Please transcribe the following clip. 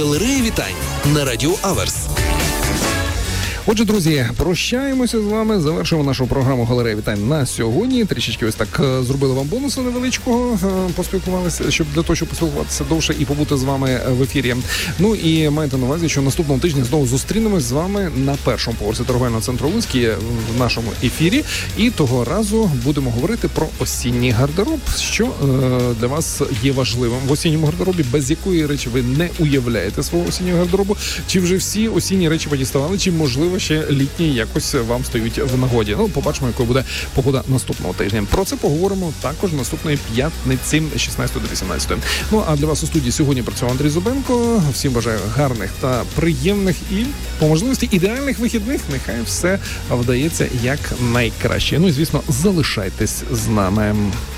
Галерея вітань на Радіо Аверс. Отже, друзі, прощаємося з вами, завершуємо нашу програму «Галерея вітань» на сьогодні. Трішечки ось так зробили вам бонусу невеличкого, поспілкувалися, для того, щоб поспілкуватися довше і побути з вами в ефірі. Ну і майте на увазі, що наступного тижня знову зустрінемось з вами на першому поверсі торговельного центру Луцький в нашому ефірі. І того разу будемо говорити про осінній гардероб, що для вас є важливим в осінньому гардеробі, без якої речі ви не уявляєте свого осіннього гардеробу. Чи вже всі осінні речі подіставали, чи можливо ще літні якось вам стоять в нагоді. Ну, побачимо, якою буде погода наступного тижня. Про це поговоримо також наступної п'ятниці 16 до 18. Ну, а для вас у студії сьогодні працював Андрій Зубенко. Всім бажаю гарних та приємних і, по можливості, ідеальних вихідних. Нехай все вдається як найкраще. Ну і, звісно, залишайтесь з нами.